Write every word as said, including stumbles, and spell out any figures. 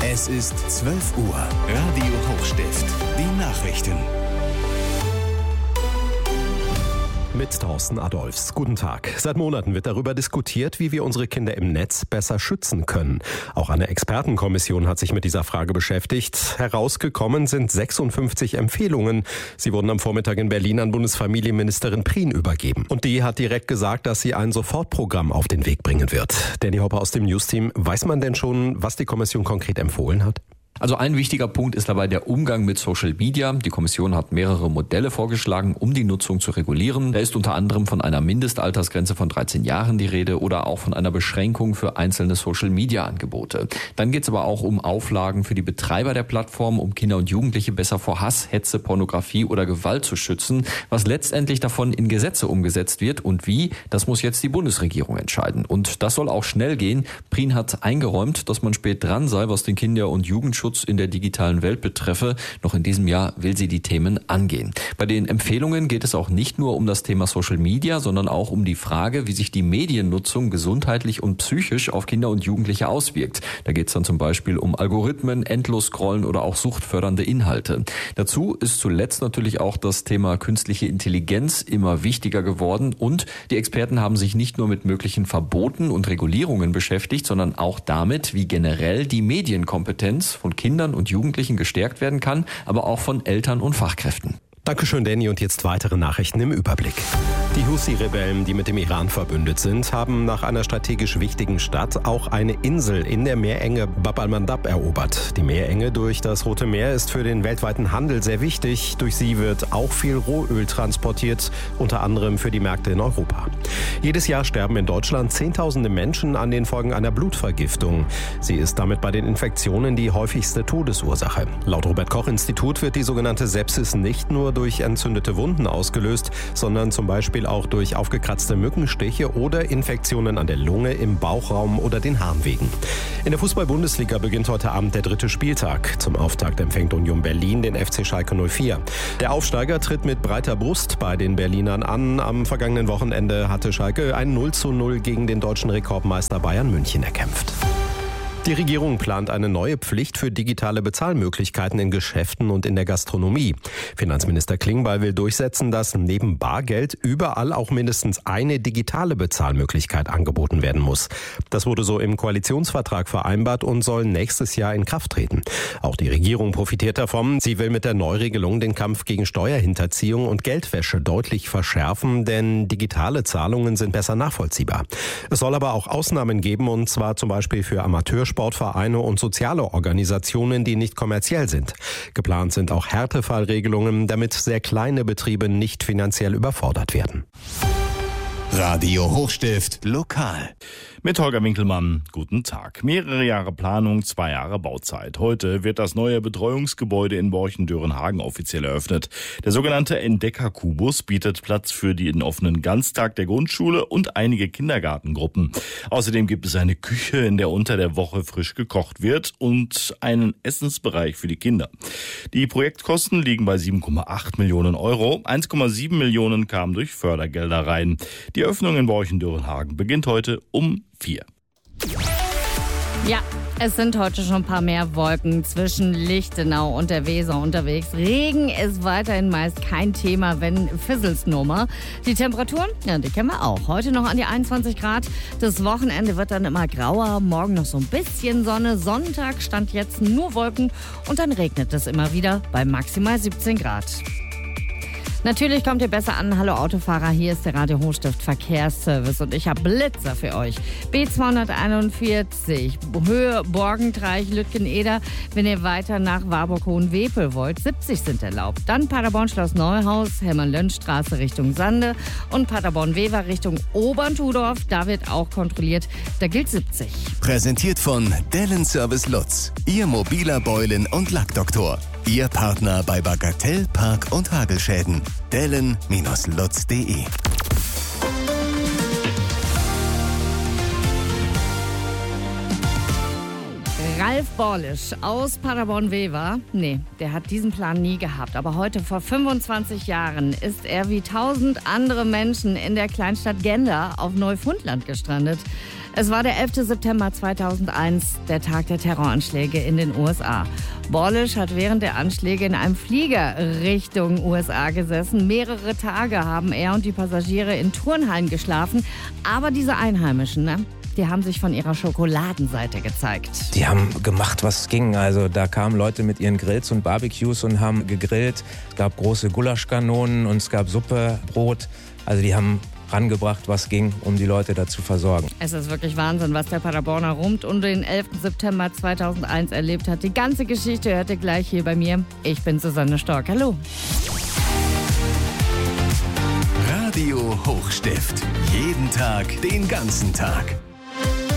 Es ist zwölf Uhr. Radio Hochstift. Die Nachrichten. Mit Thorsten Adolfs. Guten Tag. Seit Monaten wird darüber diskutiert, wie wir unsere Kinder im Netz besser schützen können. Auch eine Expertenkommission hat sich mit dieser Frage beschäftigt. Herausgekommen sind sechsundfünfzig Empfehlungen. Sie wurden am Vormittag in Berlin an Bundesfamilienministerin Prien übergeben. Und die hat direkt gesagt, dass sie ein Sofortprogramm auf den Weg bringen wird. Danny Hopper aus dem News-Team. Weiß man denn schon, was die Kommission konkret empfohlen hat? Also ein wichtiger Punkt ist dabei der Umgang mit Social Media. Die Kommission hat mehrere Modelle vorgeschlagen, um die Nutzung zu regulieren. Da ist unter anderem von einer Mindestaltersgrenze von dreizehn Jahren die Rede oder auch von einer Beschränkung für einzelne Social Media Angebote. Dann geht es aber auch um Auflagen für die Betreiber der Plattform, um Kinder und Jugendliche besser vor Hass, Hetze, Pornografie oder Gewalt zu schützen. Was letztendlich davon in Gesetze umgesetzt wird und wie, das muss jetzt die Bundesregierung entscheiden. Und das soll auch schnell gehen. Prien hat eingeräumt, dass man spät dran sei, was den Kinder- und Jugendschutz in der digitalen Welt betreffe. Noch in diesem Jahr will sie die Themen angehen. Bei den Empfehlungen geht es auch nicht nur um das Thema Social Media, sondern auch um die Frage, wie sich die Mediennutzung gesundheitlich und psychisch auf Kinder und Jugendliche auswirkt. Da geht es dann zum Beispiel um Algorithmen, Endlos-Scrollen oder auch suchtfördernde Inhalte. Dazu ist zuletzt natürlich auch das Thema künstliche Intelligenz immer wichtiger geworden und die Experten haben sich nicht nur mit möglichen Verboten und Regulierungen beschäftigt, sondern auch damit, wie generell die Medienkompetenz von Kindern und Jugendlichen gestärkt werden kann, aber auch von Eltern und Fachkräften. Dankeschön, Danny. Und jetzt weitere Nachrichten im Überblick. Die Husi-Rebellen, die mit dem Iran verbündet sind, haben nach einer strategisch wichtigen Stadt auch eine Insel in der Meerenge Bab al-Mandab erobert. Die Meerenge durch das Rote Meer ist für den weltweiten Handel sehr wichtig. Durch sie wird auch viel Rohöl transportiert, unter anderem für die Märkte in Europa. Jedes Jahr sterben in Deutschland Zehntausende Menschen an den Folgen einer Blutvergiftung. Sie ist damit bei den Infektionen die häufigste Todesursache. Laut Robert-Koch-Institut wird die sogenannte Sepsis nicht nur durch entzündete Wunden ausgelöst, sondern zum Beispiel auch durch aufgekratzte Mückenstiche oder Infektionen an der Lunge, im Bauchraum oder den Harnwegen. In der Fußball-Bundesliga beginnt heute Abend der dritte Spieltag. Zum Auftakt empfängt Union Berlin den F C Schalke null vier. Der Aufsteiger tritt mit breiter Brust bei den Berlinern an. Am vergangenen Wochenende hatte Schalke ein null zu null gegen den deutschen Rekordmeister Bayern München erkämpft. Die Regierung plant eine neue Pflicht für digitale Bezahlmöglichkeiten in Geschäften und in der Gastronomie. Finanzminister Klingbeil will durchsetzen, dass neben Bargeld überall auch mindestens eine digitale Bezahlmöglichkeit angeboten werden muss. Das wurde so im Koalitionsvertrag vereinbart und soll nächstes Jahr in Kraft treten. Auch die Regierung profitiert davon. Sie will mit der Neuregelung den Kampf gegen Steuerhinterziehung und Geldwäsche deutlich verschärfen, denn digitale Zahlungen sind besser nachvollziehbar. Es soll aber auch Ausnahmen geben, und zwar zum Beispiel für Amateursportler, Sportvereine und soziale Organisationen, die nicht kommerziell sind. Geplant sind auch Härtefallregelungen, damit sehr kleine Betriebe nicht finanziell überfordert werden. Radio Hochstift lokal. Mit Holger Winkelmann, guten Tag. Mehrere Jahre Planung, zwei Jahre Bauzeit. Heute wird das neue Betreuungsgebäude in Borchen-Dörenhagen offiziell eröffnet. Der sogenannte Entdecker-Kubus bietet Platz für den offenen Ganztag der Grundschule und einige Kindergartengruppen. Außerdem gibt es eine Küche, in der unter der Woche frisch gekocht wird, und einen Essensbereich für die Kinder. Die Projektkosten liegen bei sieben Komma acht Millionen Euro. eins Komma sieben Millionen kamen durch Fördergelder rein. Die Eröffnung in Borchen-Dörenhagen beginnt heute um vier. Ja, es sind heute schon ein paar mehr Wolken zwischen Lichtenau und der Weser unterwegs. Regen ist weiterhin meist kein Thema, wenn Fizzelsnummer. Die Temperaturen, ja, die kennen wir auch. Heute noch an die einundzwanzig Grad. Das Wochenende wird dann immer grauer. Morgen noch so ein bisschen Sonne. Sonntag stand jetzt nur Wolken und dann regnet es immer wieder bei maximal siebzehn Grad. Natürlich kommt ihr besser an. Hallo Autofahrer, hier ist der Radio Hochstift Verkehrsservice und ich habe Blitzer für euch. B zweihunderteinundvierzig, Höhe Borgentreich, Lütgen-Eder. Wenn ihr weiter nach Warburg-Hohenwepel wollt, siebzig sind erlaubt. Dann Paderborn-Schloss Neuhaus, Hermann-Lönsch-Straße Richtung Sande und Paderborn-Wever Richtung Oberntudorf. Da wird auch kontrolliert, da gilt siebzig. Präsentiert von Dellen Service Lutz, Ihr mobiler Beulen- und Lackdoktor. Ihr Partner bei Bagatell, Park- und Hagelschäden. Dellen Lutz punkt de. Ralf Borlisch aus Paderborn-Wever, nee, der hat diesen Plan nie gehabt. Aber heute, vor fünfundzwanzig Jahren, ist er wie tausend andere Menschen in der Kleinstadt Genda auf Neufundland gestrandet. Es war der elfter September zweitausendeins, der Tag der Terroranschläge in den U S A. Borlisch hat während der Anschläge in einem Flieger Richtung U S A gesessen. Mehrere Tage haben er und die Passagiere in Turnhallen geschlafen. Aber diese Einheimischen, ne? Die haben sich von ihrer Schokoladenseite gezeigt. Die haben gemacht, was ging. Also da kamen Leute mit ihren Grills und Barbecues und haben gegrillt. Es gab große Gulaschkanonen und es gab Suppe, Brot. Also die haben rangebracht, was ging, um die Leute da zu versorgen. Es ist wirklich Wahnsinn, was der Paderborner rund um den elften September zweitausendeins erlebt hat. Die ganze Geschichte hört ihr gleich hier bei mir. Ich bin Susanne Stork. Hallo. Radio Hochstift. Jeden Tag, den ganzen Tag.